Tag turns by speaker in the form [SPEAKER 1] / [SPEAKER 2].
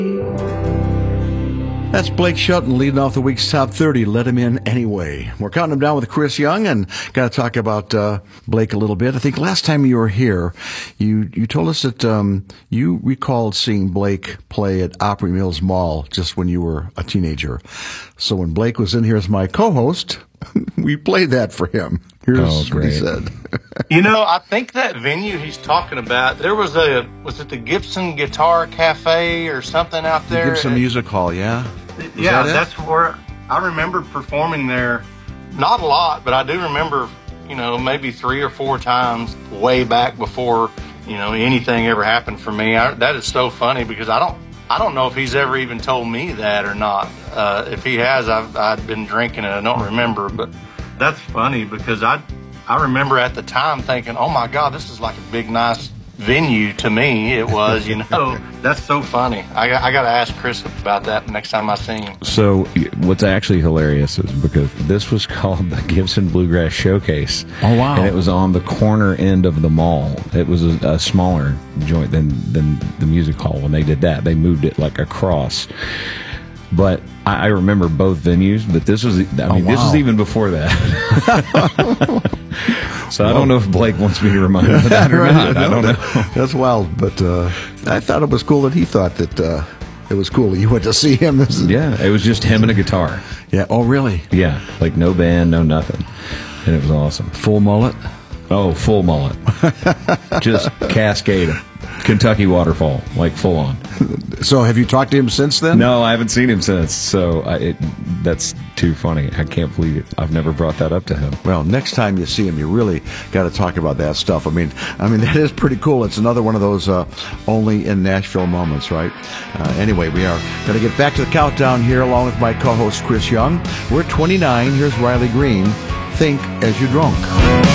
[SPEAKER 1] That's Blake Shelton leading off the week's top 30. Let him in anyway. We're counting him down with Chris Young, and got to talk about Blake a little bit. I think last time you were here, you told us that you recalled seeing Blake play at Opry Mills Mall just when you were a teenager. So when Blake was in here as my co-host, we played that for him. Here's what he said.
[SPEAKER 2] I think that venue he's talking about, was it the Gibson Guitar Cafe or something out there?
[SPEAKER 1] The Gibson Music Hall, yeah.
[SPEAKER 2] Yeah, that's where I remember performing there. Not a lot, but I do remember, maybe 3 or 4 times way back before, anything ever happened for me. That is so funny because I don't know if he's ever even told me that or not. If he has, I've been drinking and I don't remember. But that's funny because I remember at the time thinking, oh my God, this is like a big, nice venue to me. It was, That's so funny. I got to ask Chris about that next time I see him.
[SPEAKER 3] So what's actually hilarious is because this was called the Gibson Bluegrass Showcase.
[SPEAKER 1] Oh, wow.
[SPEAKER 3] And it was on the corner end of the mall. It was a smaller joint than the music hall. When they did that, they moved it like across. But I remember both venues, but this was, this was even before that. So I don't know if Blake wants me to remind him of that or not. I don't know.
[SPEAKER 1] That's wild, but I thought it was cool that he thought that it was cool that you went to see him.
[SPEAKER 3] Yeah, it was just him and a guitar.
[SPEAKER 1] Yeah. Oh, really?
[SPEAKER 3] Yeah, like no band, no nothing. And it was awesome.
[SPEAKER 1] Full mullet?
[SPEAKER 3] Oh, full mullet. Just cascade. Kentucky waterfall, like full on.
[SPEAKER 1] So have you talked to him since then?
[SPEAKER 3] No, I haven't seen him since. So that's too funny. I can't believe it. I've never brought that up to him.
[SPEAKER 1] Well, next time you see him, you really got to talk about that stuff. I mean, that is pretty cool. It's another one of those only in Nashville moments, right? Anyway, we are going to get back to the countdown here along with my co-host, Chris Young. We're 29. Here's Riley Green. Think as you drunk.